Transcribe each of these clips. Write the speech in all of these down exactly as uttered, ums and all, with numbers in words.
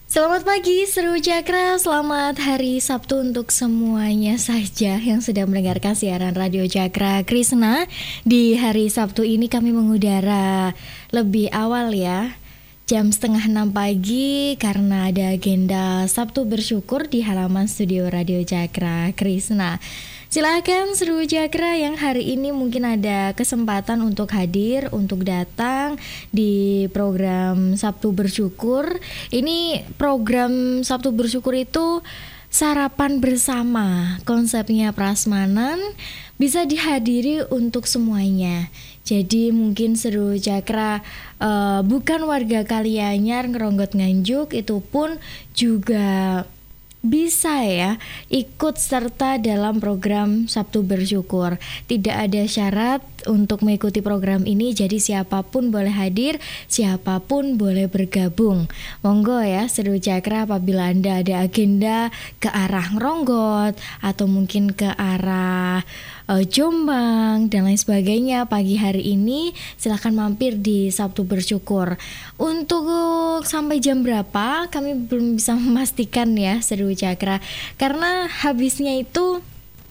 Selamat pagi Seru Cakra, selamat hari Sabtu untuk semuanya saja yang sedang mendengarkan siaran Radio Cakra Krishna. Di hari Sabtu ini kami mengudara lebih awal ya, jam setengah enam pagi karena ada agenda Sabtu bersyukur di halaman studio Radio Cakra Krishna. Silakan Seru Cakra yang hari ini mungkin ada kesempatan untuk hadir, untuk datang di program Sabtu Bersyukur. Ini program Sabtu Bersyukur itu sarapan bersama, konsepnya prasmanan, bisa dihadiri untuk semuanya. Jadi mungkin Seru Cakra uh, bukan warga Kalianyar, Ngeronggot Nganjuk, itu pun juga bisa ya ikut serta dalam program Sabtu Bersyukur. Tidak ada syarat untuk mengikuti program ini, jadi siapapun boleh hadir, siapapun boleh bergabung. Monggo ya Seru Cakra, apabila Anda ada agenda ke arah Ngeronggot atau mungkin ke arah uh, Jombang dan lain sebagainya pagi hari ini, silahkan mampir di Sabtu Bersyukur. Untuk sampai jam berapa kami belum bisa memastikan ya Seru Cakra, karena habisnya itu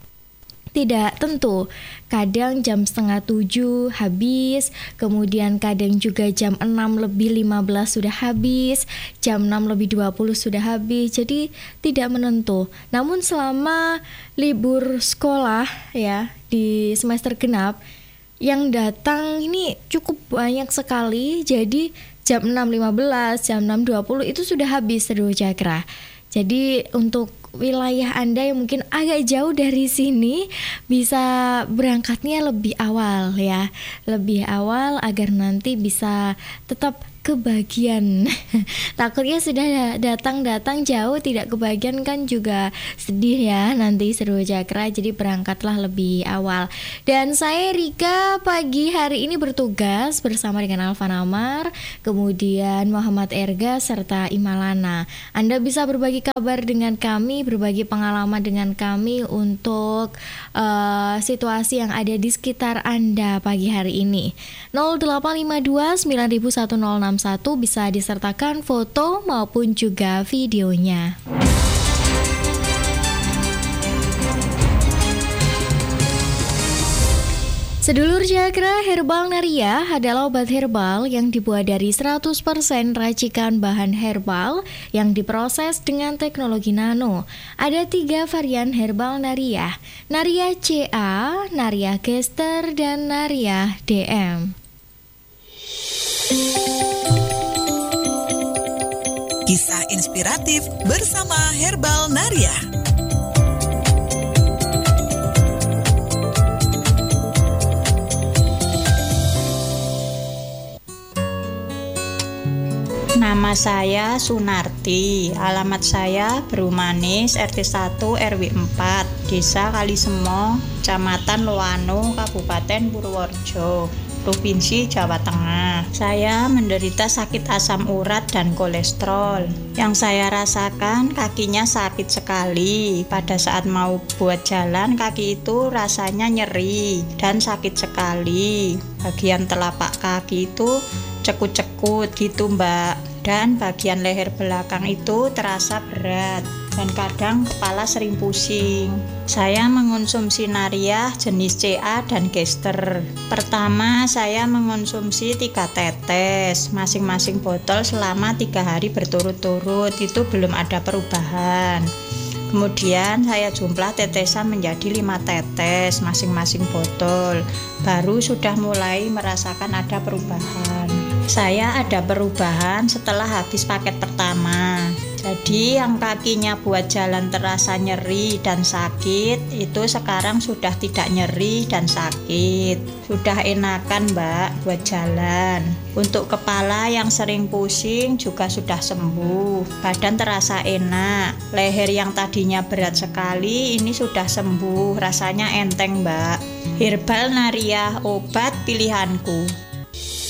tidak tentu. Kadang jam setengah tujuh habis, kemudian kadang juga jam enam lebih lima belas sudah habis, jam enam lebih dua puluh sudah habis, jadi tidak menentu. Namun selama libur sekolah ya di semester genap, yang datang ini cukup banyak sekali, jadi jam enam lima belas, jam enam dua puluh itu sudah habis Seru Cakra. Jadi untuk wilayah Anda yang mungkin agak jauh dari sini, bisa berangkatnya lebih awal ya, lebih awal agar nanti bisa tetap kebagian. Takutnya sudah datang-datang jauh tidak kebagian kan juga sedih ya nanti Seru Cakra, jadi berangkatlah lebih awal. Dan saya Rika pagi hari ini bertugas bersama dengan Alfa Namar, kemudian Muhammad Erga serta Imalana. Anda bisa berbagi kabar dengan kami, berbagi pengalaman dengan kami untuk uh, situasi yang ada di sekitar Anda pagi hari ini. nol delapan lima dua sembilan satu nol enam satu bisa disertakan foto maupun juga videonya. Sedulur Cakra, Herbal Naria adalah obat herbal yang dibuat dari seratus persen racikan bahan herbal yang diproses dengan teknologi nano. Ada tiga varian Herbal Naria, Naria C A, Naria Gester, dan Naria D M. Kisah inspiratif bersama Herbal Naria. Nama saya Sunarti, alamat saya Berumanis, R T satu R W empat, Desa Kalisemo, Kecamatan Loano, Kabupaten Purworejo, Provinsi Jawa Tengah. Saya menderita sakit asam urat dan kolesterol. Yang saya rasakan, kakinya sakit sekali. Pada saat mau buat jalan, kaki itu rasanya nyeri dan sakit sekali. Bagian telapak kaki itu cekut-cekut gitu mbak, dan bagian leher belakang itu terasa berat dan kadang kepala sering pusing. Saya mengonsumsi Naria jenis C A dan Gester. Pertama saya mengonsumsi tiga tetes masing-masing botol selama tiga hari berturut-turut, itu belum ada perubahan. Kemudian saya jumlah tetesan menjadi lima tetes masing-masing botol, baru sudah mulai merasakan ada perubahan. Saya ada perubahan setelah habis paket pertama. Jadi yang kakinya buat jalan terasa nyeri dan sakit, itu sekarang sudah tidak nyeri dan sakit. Sudah enakan mbak buat jalan. Untuk kepala yang sering pusing juga sudah sembuh. Badan terasa enak. Leher yang tadinya berat sekali ini sudah sembuh. Rasanya enteng mbak. Herbal Naria, obat pilihanku.